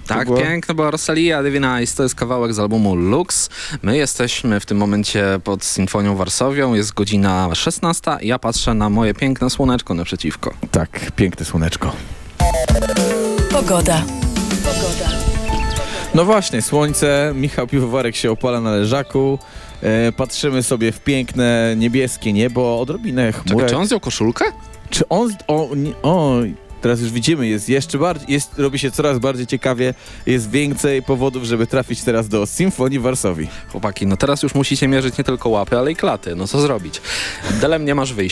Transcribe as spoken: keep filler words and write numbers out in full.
Tak, było... piękne, bo Rosalia Divina to jest kawałek z albumu Lux. My jesteśmy w tym momencie pod Sinfonią Warsowią, jest godzina szesnasta i ja patrzę na moje piękne słoneczko naprzeciwko. Tak, piękne słoneczko. Pogoda. Pogoda. No właśnie, słońce, Michał Piwowarek się opala na leżaku, e, patrzymy sobie w piękne niebieskie niebo, odrobinę Czekaj, chmurek. czy on zdjął koszulkę? Czy on... O, nie, o, teraz już widzimy, jest jeszcze bardziej, jest, robi się coraz bardziej ciekawie, jest więcej powodów, żeby trafić teraz do Symfonii Warsowii. Chłopaki, no teraz już musicie mierzyć nie tylko łapy, ale i klaty. No co zrobić? Delem nie masz wyjścia.